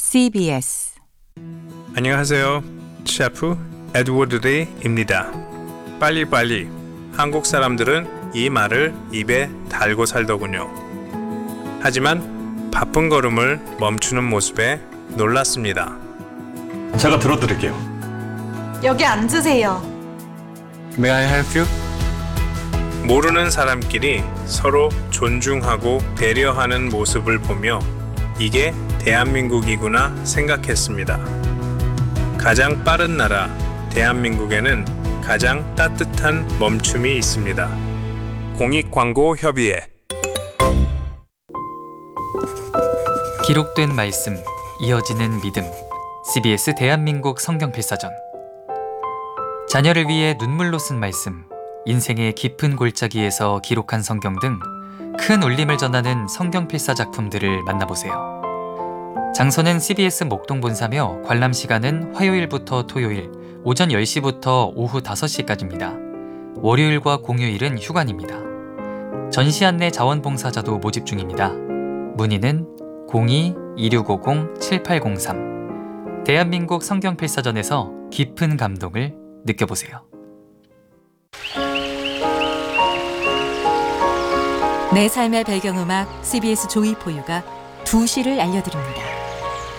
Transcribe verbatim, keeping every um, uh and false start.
씨비에스. 안녕하세요. 셰프 에드워드 레이입니다. 빨리빨리. 한국 사람들은 이 말을 입에 달고 살더군요. 하지만 바쁜 걸음을 멈추는 모습에 놀랐습니다. 제가 들어드릴게요. 여기 앉으세요. May I help you? 모르는 사람끼리 서로 존중하고 배려하는 모습을 보며 이게 대한민국이구나 생각했습니다. 가장 빠른 나라 대한민국에는 가장 따뜻한 멈춤이 있습니다. 공익광고협의회. 기록된 말씀, 이어지는 믿음. 씨비에스 대한민국 성경필사전. 자녀를 위해 눈물로 쓴 말씀, 인생의 깊은 골짜기에서 기록한 성경 등 큰 울림을 전하는 성경필사 작품들을 만나보세요. 장소는 씨비에스 목동 본사며 관람 시간은 화요일부터 토요일 오전 열 시부터 오후 다섯 시까지입니다. 월요일과 공휴일은 휴관입니다. 전시 안내 자원봉사자도 모집 중입니다. 문의는 공이 이육오공 칠팔공삼. 대한민국 성경필사전에서 깊은 감동을 느껴보세요. 내 삶의 배경음악 씨비에스 조이포유가 두 시를 알려드립니다.